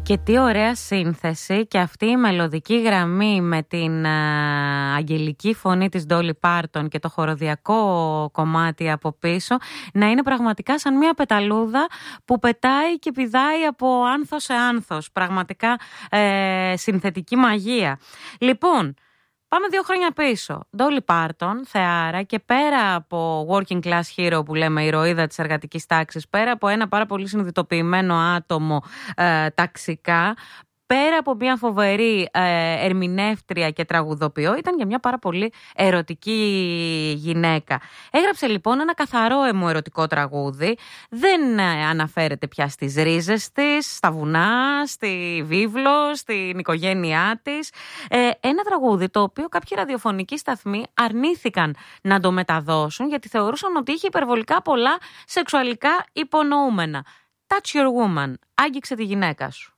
Και τι ωραία σύνθεση και αυτή η μελωδική γραμμή με την αγγελική φωνή της Dolly Parton και το χοροδιακό κομμάτι από πίσω να είναι πραγματικά σαν μια πεταλούδα που πετάει και πηδάει από άνθος σε άνθος. Πραγματικά συνθετική μαγεία. Λοιπόν, πάμε 2 χρόνια πίσω. Dolly Parton, θεάρα, και πέρα από working class hero που λέμε, ηρωίδα της εργατικής τάξης, πέρα από ένα πάρα πολύ συνειδητοποιημένο άτομο ταξικά, πέρα από μια φοβερή ερμηνεύτρια και τραγουδοποιό, ήταν και μια πάρα πολύ ερωτική γυναίκα. Έγραψε λοιπόν ένα καθαρό αιμοερωτικό τραγούδι. Δεν αναφέρεται πια στις ρίζες της, στα βουνά, στη βίβλο, στην οικογένειά της. Ένα τραγούδι το οποίο κάποιοι ραδιοφωνικοί σταθμοί αρνήθηκαν να το μεταδώσουν γιατί θεωρούσαν ότι είχε υπερβολικά πολλά σεξουαλικά υπονοούμενα. Touch your woman. Άγγιξε τη γυναίκα σου.